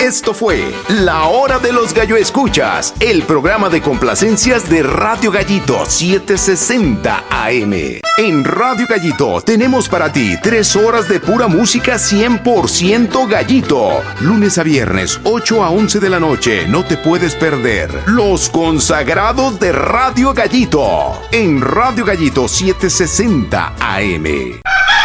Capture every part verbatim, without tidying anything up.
Esto fue La Hora de los Gallo Escuchas, el programa de complacencias de Radio Gallito setecientos sesenta A M. En Radio Gallito tenemos para ti tres horas de pura música cien por ciento gallito. Lunes a viernes, ocho a once de la noche, no te puedes perder Los Consagrados de Radio Gallito. En Radio Gallito setecientos sesenta A M.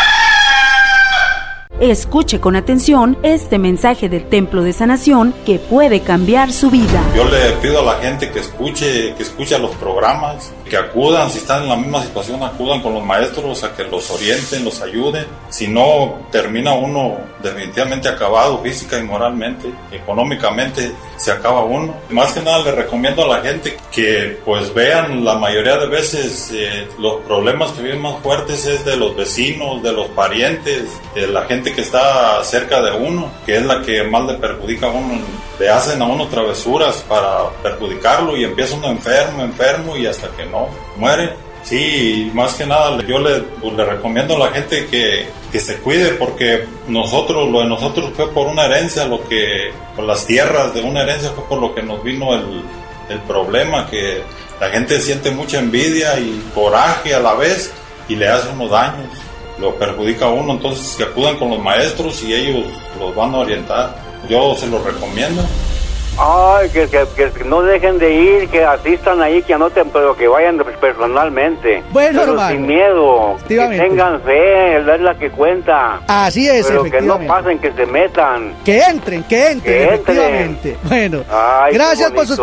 Escuche con atención este mensaje del Templo de Sanación que puede cambiar su vida. Yo le pido a la gente que escuche, que escuche los programas, que acudan, si están en la misma situación, acudan con los maestros a que los orienten, los ayuden. Si no, termina uno definitivamente acabado física y moralmente, económicamente se acaba uno. Más que nada le recomiendo a la gente que pues vean, la mayoría de veces eh, los problemas que viven más fuertes es de los vecinos, de los parientes, de la gente que está cerca de uno, que es la que más le perjudica a uno. Le hacen a uno travesuras para perjudicarlo y empieza uno enfermo, enfermo y hasta que no muere. Sí, más que nada yo le, pues, le recomiendo a la gente que, que se cuide, porque nosotros, lo de nosotros fue por una herencia, lo que, por las tierras de una herencia fue por lo que nos vino el, el problema, que la gente siente mucha envidia y coraje a la vez y le hace unos daños, lo perjudica a uno. Entonces que acudan con los maestros y ellos los van a orientar. Yo se los recomiendo. Ay, que, que, que no dejen de ir, que asistan ahí, que anoten, pero que vayan personalmente. Bueno, pero hermano, sin miedo, que tengan fe, es la que cuenta. Así es, pero que no pasen, que se metan. Que entren, que entren, que efectivamente. Entren. Bueno, ay, gracias por sus